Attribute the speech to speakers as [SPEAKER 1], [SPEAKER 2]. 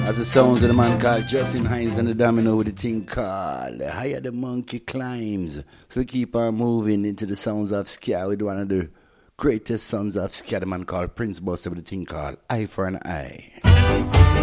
[SPEAKER 1] As the sounds of the man called Justin Hines and the domino with the thing called Higher the Monkey Climbs. So we keep on moving into the sounds of Ska with one of the greatest sons of Ska, the man called Prince Buster with the thing called Eye for an Eye.